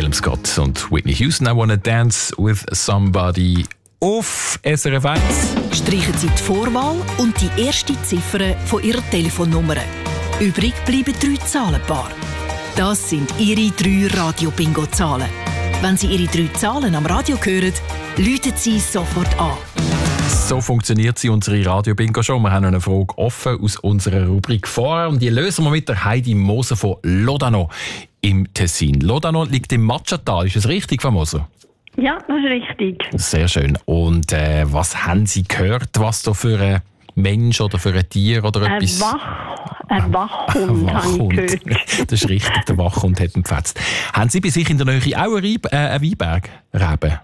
Adam Scott und Whitney Houston. I wanna dance with somebody auf SRF 1. Streichen Sie die Vorwahl und die erste Ziffer von Ihrer Telefonnummer. Übrig bleiben 3 Zahlenpaare. Das sind Ihre 3 Radio-Bingo-Zahlen. Wenn Sie Ihre 3 Zahlen am Radio hören, läuten Sie sofort an. So funktioniert sie, unsere Radio-Bingo-Show. Wir haben eine Frage offen aus unserer Rubrik vorher und die lösen wir mit der Heidi Moser von Lodano im Tessin. Lodano liegt im Matschental. Ist das richtig, Frau Moser? Ja, das ist richtig. Sehr schön. Und was haben Sie gehört, was da für ein Mensch oder für ein Tier oder etwas... Ein Wachhund, habe ich gehört. Das ist richtig, der Wachhund hat ihn gepfetzt. Haben Sie bei sich in der Nähe auch einen Weinberg? Reben?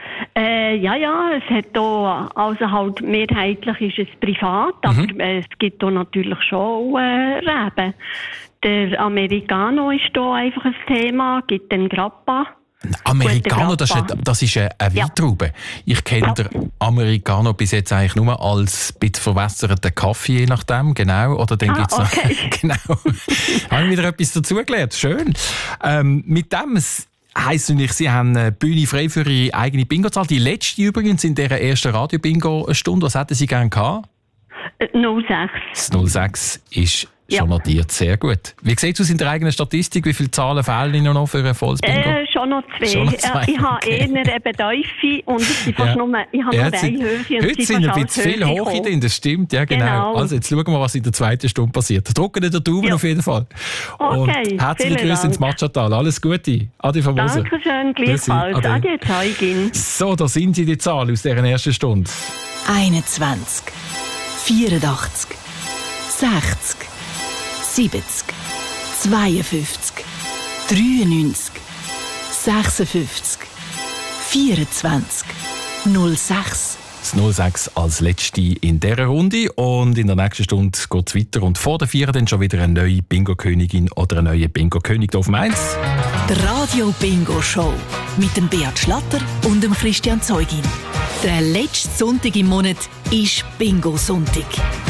Ja, es hat hier, also halt mehrheitlich ist es privat, aber es gibt hier natürlich schon Reben. Der Americano ist hier einfach ein Thema, gibt den Grappa. Ein Americano, das ist eine Weintraube. Ja. Ich kenne den Americano bis jetzt eigentlich nur als ein bisschen verwässerten Kaffee, je nachdem, genau. Oder dann gibt's noch, genau. Habe ich wieder etwas dazugelernt. Schön. Mit dem heisst natürlich, Sie haben eine Bühne frei für Ihre eigene Bingo-Zahl. Die letzte übrigens in dieser ersten Radio-Bingo-Stunde. Was hätten Sie gerne gehabt? 06. Das 06 ist schon notiert. Sehr gut. Wie sieht es aus in der eigenen Statistik? Wie viele Zahlen fehlen Ihnen noch für ein volles Bingo? Schon noch 2. Ich habe eher eben Tiefe und ich bin fast nur, ich habe nur eine Höhe. Heute sind ein bisschen viele Hohe drin, das stimmt. Ja, genau. Also jetzt schauen wir, was in der zweiten Stunde passiert. Drücken den Daumen auf jeden Fall. Okay, und herzliche Grüße ins Matschental. Alles Gute. Adi von Moser. Dankeschön, gleichfalls. Adi Zeugin. So, da sind Sie die Zahlen aus dieser ersten Stunde. 21, 84, 60, 70, 52, 93, 56, 24, 06. Das 06 als letzte in dieser Runde. Und in der nächsten Stunde geht es weiter. Und vor der 4 dann schon wieder eine neue Bingo-Königin oder ein neuer Bingo-König auf Mainz. Die Radio-Bingo-Show mit dem Beat Schlatter und dem Christian Zeugin. Der letzte Sonntag im Monat ist Bingo-Sonntag.